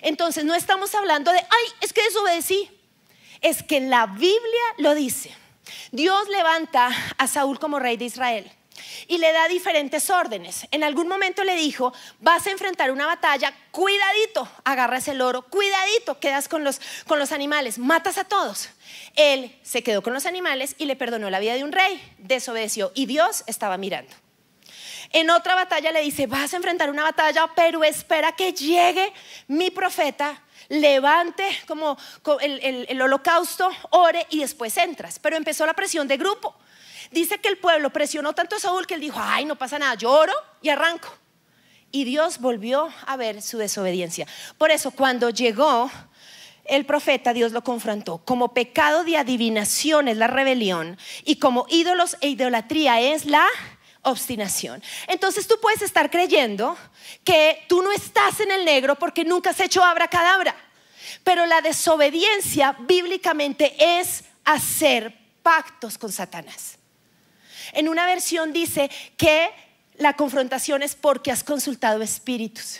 Entonces no estamos hablando de, ay, es que desobedecí. Es que la Biblia lo dice. Dios levanta a Saúl como rey de Israel y le da diferentes órdenes. En algún momento le dijo, vas a enfrentar una batalla, cuidadito, agarras el oro, cuidadito, quedas con los animales, matas a todos. Él se quedó con los animales y le perdonó la vida de un rey, desobedeció y Dios estaba mirando. En otra batalla le dice, vas a enfrentar una batalla, pero espera que llegue mi profeta, levante como el holocausto, ore y después entras. Pero empezó la presión de grupo. Dice que el pueblo presionó tanto a Saúl que él dijo, ay, no pasa nada, yo oro y arranco. Y Dios volvió a ver su desobediencia. Por eso cuando llegó el profeta, Dios lo confrontó. Como pecado de adivinación es la rebelión y como ídolos e idolatría es la obstinación. Entonces tú puedes estar creyendo que tú no estás en el negro porque nunca has hecho abracadabra, pero la desobediencia bíblicamente es hacer pactos con Satanás. En una versión dice que la confrontación es porque has consultado espíritus.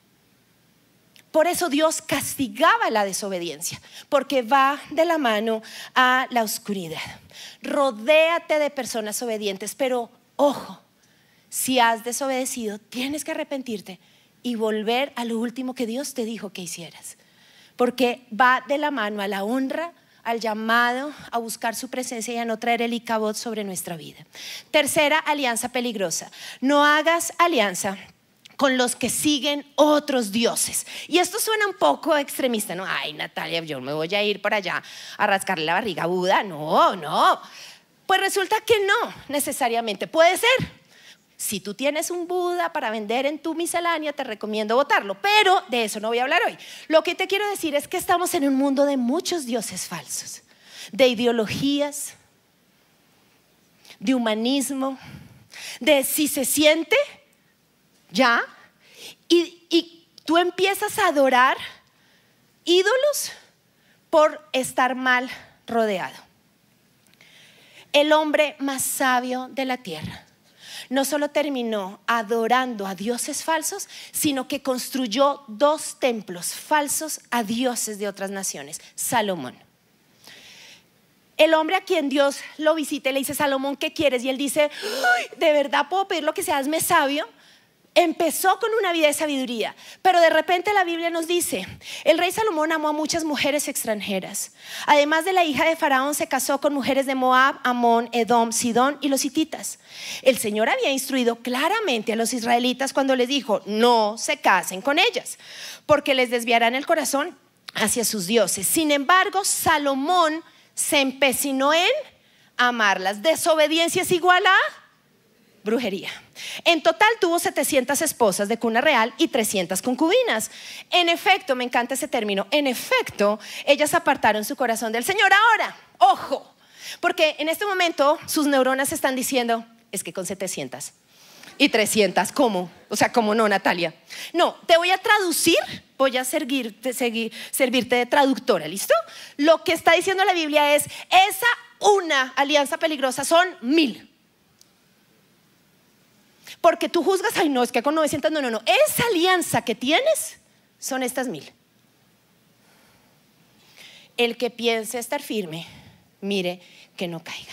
Por eso Dios castigaba la desobediencia, porque va de la mano a la oscuridad. Rodéate de personas obedientes, pero ojo, si has desobedecido, tienes que arrepentirte y volver a lo último que Dios te dijo que hicieras, porque va de la mano a la honra, al llamado a buscar su presencia y a no traer el Icabod sobre nuestra vida. Tercera alianza peligrosa: no hagas alianza con los que siguen otros dioses. Y esto suena un poco extremista, ¿no? Ay, Natalia, yo me voy a ir por allá a rascarle la barriga a Buda. No. Pues resulta que no necesariamente. Puede ser. Si tú tienes un Buda para vender en tu miscelánea, te recomiendo botarlo, pero de eso no voy a hablar hoy. Lo que te quiero decir es que estamos en un mundo de muchos dioses falsos, de ideologías, de humanismo, de si se siente, ya, y tú empiezas a adorar ídolos por estar mal rodeado. El hombre más sabio de la tierra no solo terminó adorando a dioses falsos, sino que construyó 2 templos falsos a dioses de otras naciones. Salomón. El hombre a quien Dios lo visita y le dice, Salomón, ¿qué quieres? Y él dice, ¿de verdad puedo pedir lo que sea? Hazme sabio. Empezó con una vida de sabiduría, pero de repente la Biblia nos dice, el rey Salomón amó a muchas mujeres extranjeras. Además de la hija de Faraón, se casó con mujeres de Moab, Amón, Edom, Sidón y los hititas. El Señor había instruido claramente a los israelitas cuando les dijo, no se casen con ellas, porque les desviarán el corazón hacia sus dioses. Sin embargo, Salomón se empecinó en amarlas. Desobediencia es igual a brujería. En total tuvo 700 esposas de cuna real y 300 concubinas. En efecto, me encanta ese término, en efecto, ellas apartaron su corazón del Señor. Ahora, ojo, porque en este momento sus neuronas están diciendo, es que con 700 y 300, ¿cómo? O sea, ¿cómo no, Natalia? No, te voy a traducir, voy a servirte de traductora, ¿listo? Lo que está diciendo la Biblia es, esa una alianza peligrosa son 1000. Porque tú juzgas, ay no, es que con 900, no. Esa alianza que tienes son estas 1000. El que piense estar firme, mire que no caiga.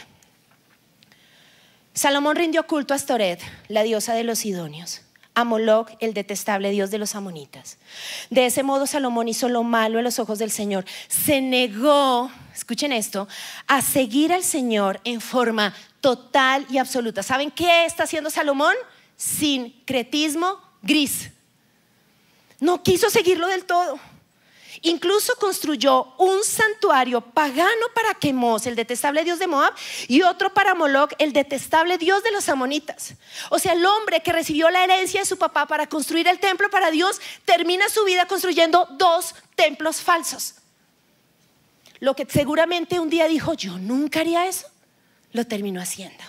Salomón rindió culto a Astoret, la diosa de los sidonios, a Moloc, el detestable dios de los amonitas. De ese modo Salomón hizo lo malo en los ojos del Señor. Se negó, escuchen esto, a seguir al Señor en forma total y absoluta. ¿Saben qué está haciendo Salomón? Sincretismo gris. No quiso seguirlo del todo. Incluso construyó un santuario pagano para Quemos, el detestable dios de Moab, y otro para Moloc, el detestable dios de los amonitas. O sea, el hombre que recibió la herencia de su papá para construir el templo para Dios termina su vida construyendo 2 templos falsos. Lo que seguramente un día dijo, yo nunca haría eso, lo terminó haciendo.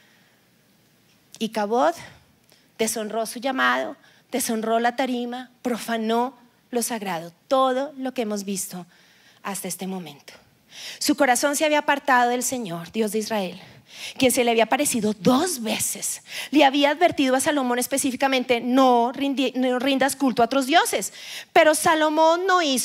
Icabod deshonró su llamado, deshonró la tarima, profanó lo sagrado, todo lo que hemos visto hasta este momento. Su corazón se había apartado del Señor, Dios de Israel, quien se le había aparecido 2 veces. Le había advertido a Salomón específicamente: no rindas culto a otros dioses. Pero Salomón no hizo